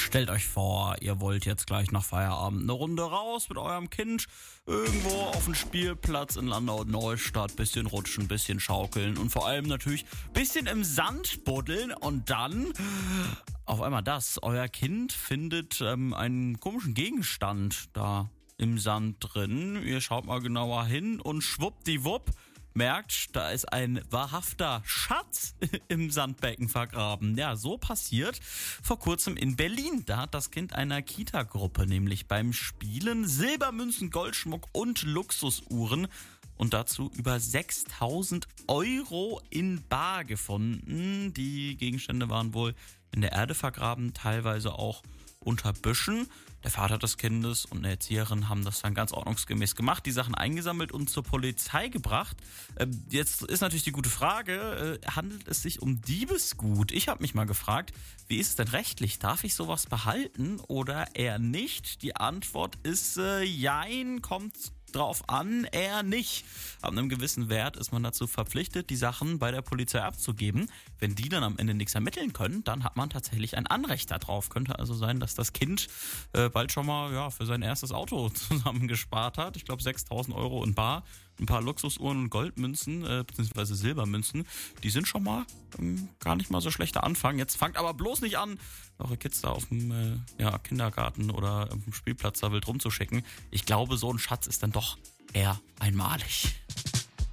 Stellt euch vor, ihr wollt jetzt gleich nach Feierabend eine Runde raus mit eurem Kind, irgendwo auf dem Spielplatz in Landau-Neustadt, bisschen rutschen, bisschen schaukeln und vor allem natürlich bisschen im Sand buddeln und dann auf einmal euer Kind findet einen komischen Gegenstand da im Sand drin. Ihr schaut mal genauer hin und schwuppdiwupp merkt, da ist ein wahrhafter Schatz im Sandbecken vergraben. Ja, so passiert vor kurzem in Berlin. Da hat das Kind einer Kita-Gruppe nämlich beim Spielen Silbermünzen, Goldschmuck und Luxusuhren und dazu über 6.000 Euro in bar gefunden. Die Gegenstände waren wohl in der Erde vergraben, teilweise auch unter Büschen. Der Vater des Kindes und eine Erzieherin haben das dann ganz ordnungsgemäß gemacht, die Sachen eingesammelt und zur Polizei gebracht. Jetzt ist natürlich die gute Frage, handelt es sich um Diebesgut? Ich habe mich mal gefragt, wie ist es denn rechtlich? Darf ich sowas behalten oder eher nicht? Die Antwort ist jein, kommt drauf an, eher nicht. Ab einem gewissen Wert ist man dazu verpflichtet, die Sachen bei der Polizei abzugeben. Wenn die dann am Ende nichts ermitteln können, dann hat man tatsächlich ein Anrecht darauf. Könnte also sein, dass das Kind bald schon mal für sein erstes Auto zusammengespart hat. Ich glaube 6.000 Euro in bar. Ein paar Luxusuhren und Goldmünzen, beziehungsweise Silbermünzen, die sind schon mal gar nicht mal so schlechter Anfang. Jetzt fangt aber bloß nicht an, eure Kids da auf dem Kindergarten oder auf dem Spielplatz da wild rumzuschicken. Ich glaube, so ein Schatz ist dann doch eher einmalig.